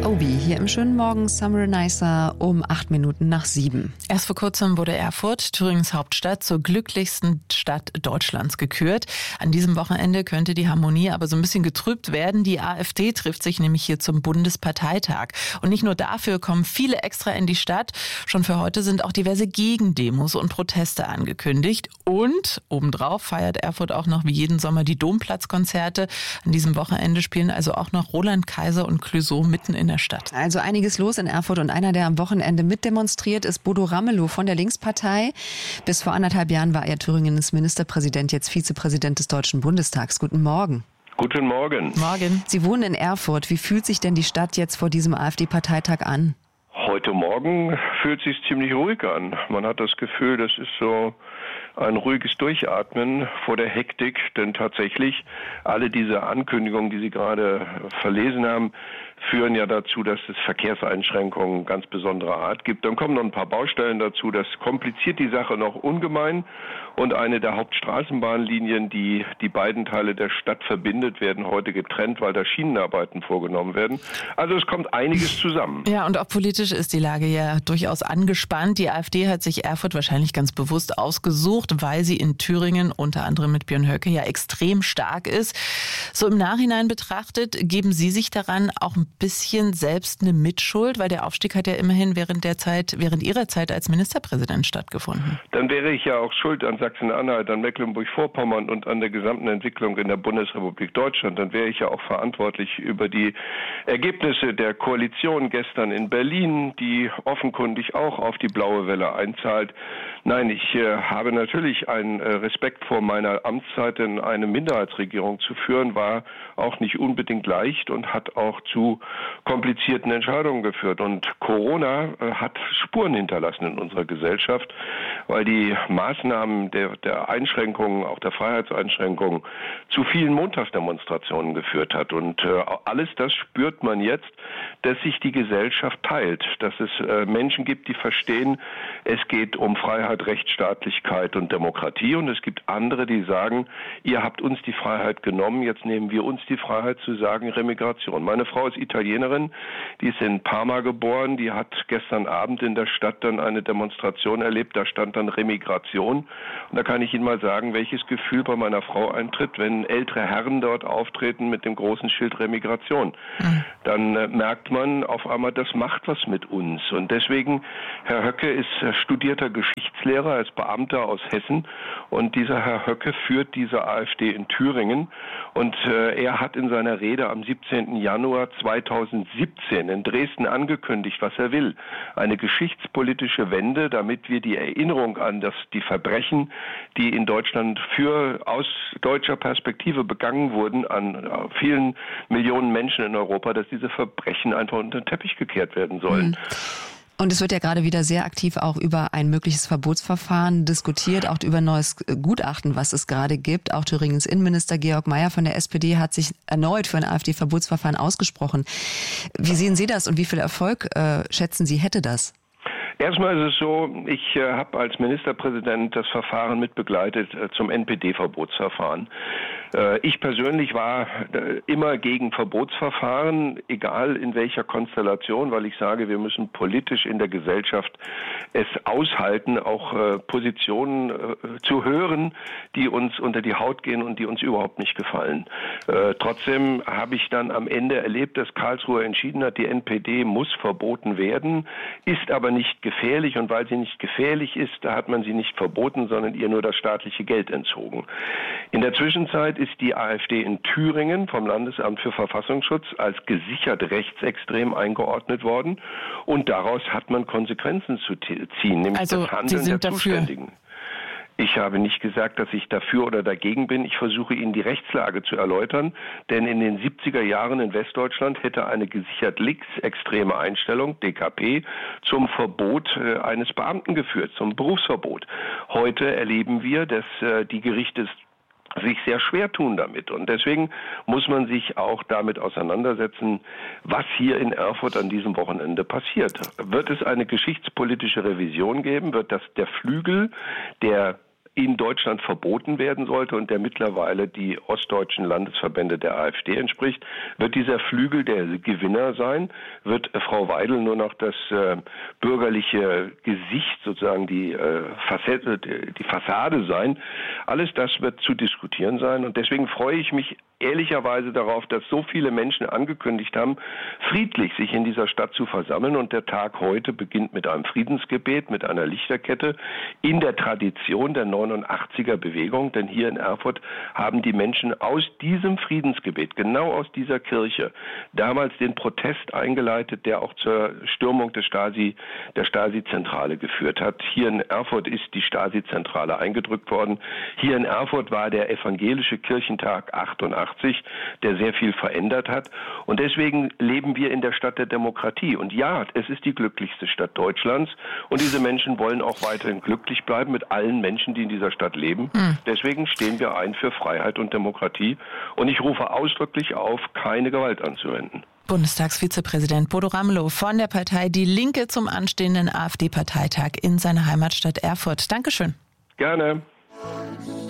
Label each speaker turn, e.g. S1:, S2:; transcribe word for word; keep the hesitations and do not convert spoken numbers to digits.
S1: Obi hier im schönen Morgen Summer um acht Minuten nach sieben.
S2: Erst vor kurzem wurde Erfurt, Thüringens Hauptstadt, zur glücklichsten Stadt Deutschlands gekürt. An diesem Wochenende könnte die Harmonie aber so ein bisschen getrübt werden. Die AfD trifft sich nämlich hier zum Bundesparteitag. Und nicht nur dafür kommen viele extra in die Stadt. Schon für heute sind auch diverse Gegendemos und Proteste angekündigt. Und obendrauf feiert Erfurt auch noch wie jeden Sommer die Domplatzkonzerte. An diesem Wochenende spielen also auch noch Roland Kaiser und Clouseau mitten in der Stadt.
S1: Also einiges los in Erfurt und einer, der am Wochenende mitdemonstriert, ist Bodo Ramelow von der Linkspartei. Bis vor anderthalb Jahren war er Thüringens Ministerpräsident, jetzt Vizepräsident des Deutschen Bundestags. Guten Morgen.
S3: Guten Morgen.
S2: Morgen.
S1: Sie wohnen in Erfurt. Wie fühlt sich denn die Stadt jetzt vor diesem AfD-Parteitag an?
S3: Heute Morgen fühlt es sich ziemlich ruhig an. Man hat das Gefühl, das ist so ein ruhiges Durchatmen vor der Hektik, denn tatsächlich alle diese Ankündigungen, die Sie gerade verlesen haben, führen ja dazu, dass es Verkehrseinschränkungen ganz besonderer Art gibt. Dann kommen noch ein paar Baustellen dazu, das kompliziert die Sache noch ungemein. Und eine der Hauptstraßenbahnlinien, die die beiden Teile der Stadt verbindet, werden heute getrennt, weil da Schienenarbeiten vorgenommen werden. Also es kommt einiges zusammen.
S2: Ja, und auch politisch ist die Lage ja durchaus angespannt. Die AfD hat sich Erfurt wahrscheinlich ganz bewusst ausgesucht, weil sie in Thüringen unter anderem mit Björn Höcke ja extrem stark ist. So im Nachhinein betrachtet, geben Sie sich daran auch ein bisschen selbst eine Mitschuld, weil der Aufstieg hat ja immerhin während der Zeit, während Ihrer Zeit als Ministerpräsident stattgefunden.
S3: Dann wäre ich ja auch schuld an Sachsen-Anhalt, an Mecklenburg-Vorpommern und an der gesamten Entwicklung in der Bundesrepublik Deutschland. Dann wäre ich ja auch verantwortlich über die Ergebnisse der Koalition gestern in Berlin, die offenkundig auch auf die blaue Welle einzahlt. Nein, ich äh, habe natürlich einen äh, Respekt vor meiner Amtszeit, denn eine Minderheitsregierung zu führen war auch nicht unbedingt leicht und hat auch zu komplizierten Entscheidungen geführt. Und Corona äh, hat Spuren hinterlassen in unserer Gesellschaft, weil die Maßnahmen der, der Einschränkungen, auch der Freiheitseinschränkungen, zu vielen Montagsdemonstrationen geführt hat. Und äh, alles das spürt man jetzt, dass sich die Gesellschaft teilt, dass es äh, Menschen gibt, die verstehen, es geht um Freiheit, Rechtsstaatlichkeit und Demokratie. Und es gibt andere, die sagen, ihr habt uns die Freiheit genommen, jetzt nehmen wir uns die Freiheit zu sagen, Remigration. Meine Frau ist Italienerin, die ist in Parma geboren, die hat gestern Abend in der Stadt dann eine Demonstration erlebt, da stand dann Remigration. Und da kann ich Ihnen mal sagen, welches Gefühl bei meiner Frau eintritt, wenn ältere Herren dort auftreten mit dem großen Schild Remigration. Mhm. Dann äh, merkt man auf einmal, das macht was mit uns. Und deswegen, Herr Höcke ist äh, studierter Geschichtslehrer, als Beamter aus Hessen. Und dieser Herr Höcke führt diese AfD in Thüringen. Und äh, er hat in seiner Rede am siebzehnten Januar zweitausendsiebzehn in Dresden angekündigt, was er will. Eine geschichtspolitische Wende, damit wir die Erinnerung an das, die Verbrechen, die in Deutschland für aus deutscher Perspektive begangen wurden, an vielen Millionen Menschen in Europa, dass diese Verbrechen einfach unter den Teppich gekehrt werden sollen.
S1: Mhm. Und es wird ja gerade wieder sehr aktiv auch über ein mögliches Verbotsverfahren diskutiert, auch über ein neues Gutachten, was es gerade gibt. Auch Thüringens Innenminister Georg Mayer von der S P D hat sich erneut für ein AfD-Verbotsverfahren ausgesprochen. Wie sehen Sie das und wie viel Erfolg äh, schätzen Sie, hätte das?
S3: Erstmal ist es so, ich äh, habe als Ministerpräsident das Verfahren mitbegleitet äh, zum N P D-Verbotsverfahren. Äh, ich persönlich war äh, immer gegen Verbotsverfahren, egal in welcher Konstellation, weil ich sage, wir müssen politisch in der Gesellschaft es aushalten, auch äh, Positionen äh, zu hören, die uns unter die Haut gehen und die uns überhaupt nicht gefallen. Äh, trotzdem habe ich dann am Ende erlebt, dass Karlsruhe entschieden hat, die N P D muss verboten werden, ist aber nicht gefährlich, und weil sie nicht gefährlich ist, da hat man sie nicht verboten, sondern ihr nur das staatliche Geld entzogen. In der Zwischenzeit ist die AfD in Thüringen vom Landesamt für Verfassungsschutz als gesichert rechtsextrem eingeordnet worden, und daraus hat man Konsequenzen zu ziehen, nämlich
S2: also,
S3: das Handeln der
S2: dafür.
S3: Zuständigen. Ich habe nicht gesagt, dass ich dafür oder dagegen bin. Ich versuche Ihnen die Rechtslage zu erläutern, denn in den siebziger Jahren in Westdeutschland hätte eine gesichert linksextreme Einstellung, D K P, zum Verbot äh, eines Beamten geführt, zum Berufsverbot. Heute erleben wir, dass äh, die Gerichte sich sehr schwer tun damit. Und deswegen muss man sich auch damit auseinandersetzen, was hier in Erfurt an diesem Wochenende passiert. Wird es eine geschichtspolitische Revision geben? Wird das der Flügel, der in Deutschland verboten werden sollte und der mittlerweile die ostdeutschen Landesverbände der AfD entspricht, wird dieser Flügel der Gewinner sein, wird Frau Weidel nur noch das äh, bürgerliche Gesicht, sozusagen die, äh, Facette, die Fassade sein. Alles das wird zu diskutieren sein und deswegen freue ich mich ehrlicherweise darauf, dass so viele Menschen angekündigt haben, friedlich sich in dieser Stadt zu versammeln und der Tag heute beginnt mit einem Friedensgebet, mit einer Lichterkette in der Tradition der neunundachtziger Bewegung, denn hier in Erfurt haben die Menschen aus diesem Friedensgebet, genau aus dieser Kirche, damals den Protest eingeleitet, der auch zur Stürmung des Stasi, der Stasi-Zentrale geführt hat. Hier in Erfurt ist die Stasi-Zentrale eingedrückt worden. Hier in Erfurt war der evangelische Kirchentag achtundachtzig, der sehr viel verändert hat. Und deswegen leben wir in der Stadt der Demokratie. Und ja, es ist die glücklichste Stadt Deutschlands. Und diese Menschen wollen auch weiterhin glücklich bleiben mit allen Menschen, die in dieser Stadt leben. Hm. Deswegen stehen wir ein für Freiheit und Demokratie. Und ich rufe ausdrücklich auf, keine Gewalt anzuwenden.
S2: Bundestagsvizepräsident Bodo Ramelow von der Partei Die Linke zum anstehenden AfD-Parteitag in seiner Heimatstadt Erfurt. Dankeschön.
S3: Gerne.